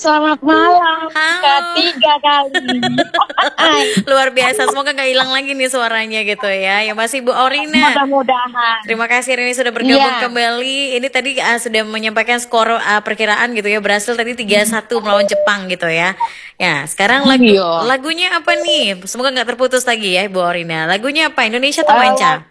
Selamat malam, Halo, ketiga kali. luar biasa. Semoga nggak hilang lagi nih suaranya gitu ya. Yang masih Bu Orina. Mudah-mudahan. Terima kasih Rini sudah bergabung Iya. kembali. Ini tadi sudah menyampaikan skor perkiraan gitu ya. Berhasil tadi 3-1 melawan Jepang gitu ya. Ya, sekarang Iya. lagunya apa nih? Semoga nggak terputus lagi ya Bu Orina. Lagunya apa? Indonesia atau Eh, manca?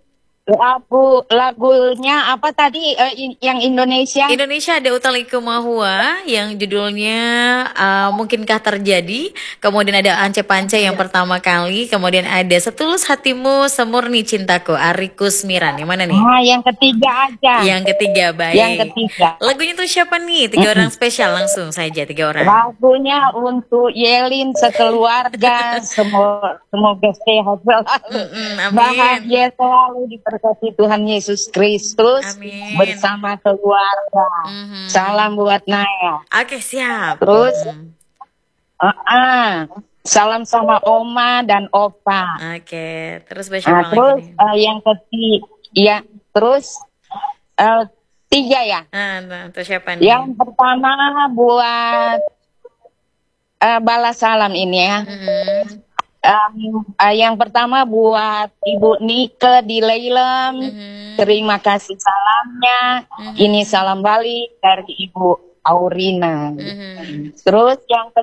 lagunya apa tadi? Yang Indonesia? Indonesia ada Utha Likumahua yang judulnya Mungkinkah Terjadi. Kemudian ada Ance Pance yang pertama kali. Kemudian ada Setulus Hatimu Semurni Cintaku Ari Kusmiran. Yang mana nih? Yang ketiga aja. Yang ketiga, Yang baik. ketiga. Lagunya tuh siapa nih? Tiga orang Mm-mm. spesial langsung saja, tiga orang. Lagunya untuk Yelin sekeluarga, semoga sehat selalu, Mm-mm, amin. bahagia selalu, diberkati Tuhan Yesus Kristus Amin. bersama keluarga. Mhm. Salam buat Naya. Oke, siap. Terus, Mhm. salam sama Oma dan Opa. Oke, terus buat siapa lagi Terus nih? yang ketiga, ya, terus eh, tiga ya. Nah, terus siapa nih? Yang pertama buat balas salam ini ya. Mhm. Yang pertama buat Ibu Nike di Leilem. Mhm. Terima kasih salamnya. Ini Mhm. salam balik dari Ibu Aurina. Mhm. Terus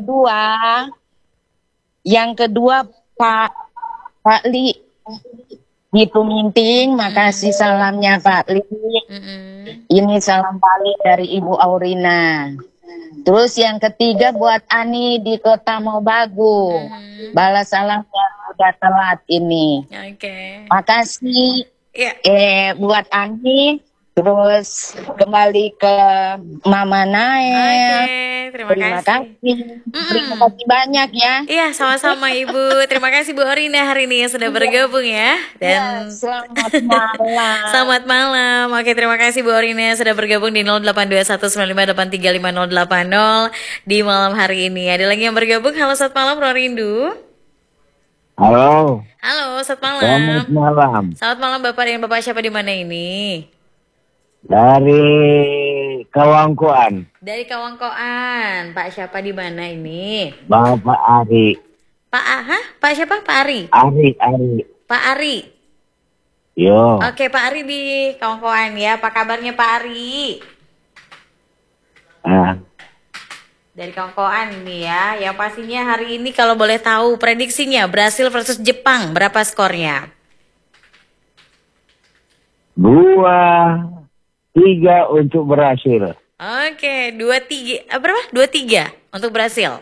yang kedua Pak Pak Li di Tuminting. Makasih salamnya Pak Li. Mhm. Ini salam balik dari Ibu Aurina. Terus yang ketiga buat Ani di Kota Mobagu. Mhm. Balas salam yang udah telat ini. Oke. Makasih Ya. buat Ani. Terus kembali ke Mama Oke, Nael. terima Terima kasih. kasih. Terima Mm-mm. kasih banyak ya. Iya, sama-sama Ibu. Terima kasih Bu Orina hari ini yang sudah Iya, bergabung ya. iya, Dan selamat malam. selamat malam. Oke, terima kasih Bu Orina yang sudah bergabung di 082195835080 di malam hari ini. Ada lagi yang bergabung. Halo, selamat malam Rorindu. Halo, Halo, selamat malam. selamat malam. Selamat malam Bapak dengan Bapak siapa di mana ini? Dari Kawangkuan, Dari Kawangkoan. Pak siapa di mana ini? Bapak Ari. Pak Hah? Pak siapa? Pak Ari. Ari. Pak Ari. Yo, Oke, Pak Ari di Kawangkoan ya. Apa kabarnya Pak Ari? nah, Dari Kawangkoan ini ya. Yang pastinya hari ini kalau boleh tahu prediksinya Brasil versus Jepang berapa skornya? 2-3 untuk Brasil. Oke, 2-3. Berapa? 2-3 untuk Brasil.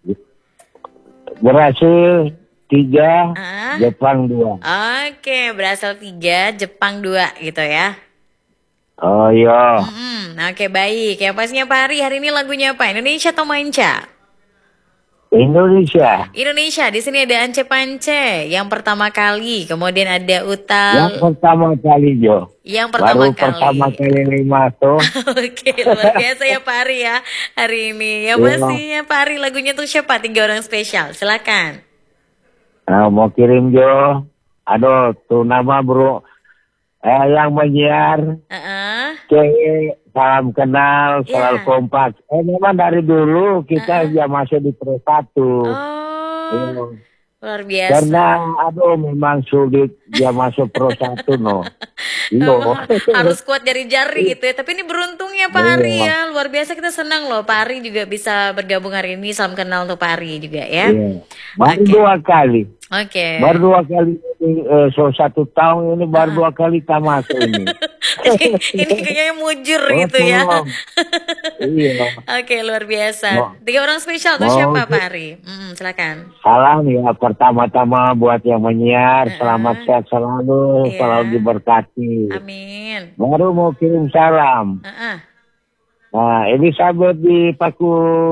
Brasil 3, Ah. Jepang 2. Oke, Brasil 3, Jepang 2 gitu ya. Oh yo, Oke, baik. Yang pastinya Pak Ari hari ini lagunya apa? Indonesia atau manca? Indonesia. Indonesia. Di sini ada Ance Pance yang pertama kali, kemudian ada Yang Utal pertama kali Jo. yang pertama Baru pertama kali. kali masuk. Oke, luar biasa ya Pak Ari ya hari ini. Yang Yo. pastinya Pak Ari lagunya tuh siapa? 3 orang spesial. Silakan. Nah, mau kirim Jo. Aduh, tuh nama bro. Yang menyiar. Heeh. Cewek, salam kenal, selalu Ya. kompak. Memang dari dulu kita ya masuk di Pro 1. Oh, luar biasa. Karena, aduh memang sulit dia masuk Pro 1, no. Iya. Harus kuat dari jari gitu ya. Tapi ini beruntungnya Pak Ari Iya. ya. Luar biasa kita senang loh. Pak Ari juga bisa bergabung hari ini. Salam kenal untuk Pak Ari juga ya. Iya. Baru Oke. 2 kali. Oke. Baru 2 kali ini, 1 tahun ini baru 2 kali tak masuk ini. Ini kayaknya mujur Oh, gitu ya. tolong. Iya. Oke, luar biasa. Mau, 3 orang spesial tuh mau siapa Pak Ari? Silakan. salam ya pertama-tama buat yang menyiar. Selamat Heeh. sehat selalu, selalu Iya. diberkati. Amin. Baru mau kirim salam. Heeh. Nah, Elizabeth di Paku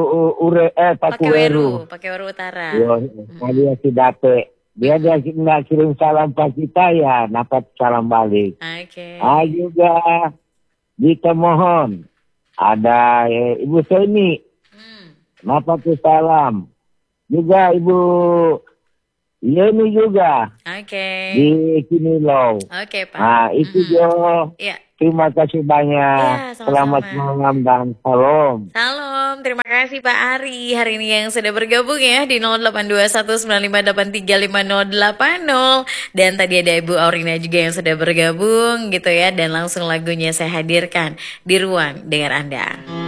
Weru. Pakai Waru Utara. Yo, dia si Date. Dia nggak kirim salam pak kita ya, dapat salam balik. Oke. Juga di Temohon ada Ibu Seni, Hmm. dapat salam. Juga Ibu Yeni juga Oke. di Kinilo. Oke, Pak. Nah, itu Jo. Ya. Terima kasih banyak. Iya, sama-sama. Selamat malam dan salam. Salam, terima kasih Pak Ari hari ini yang sudah bergabung ya di 082195835080. Dan tadi ada Ibu Aurina juga yang sudah bergabung gitu ya. Dan langsung lagunya saya hadirkan di ruang dengar Anda.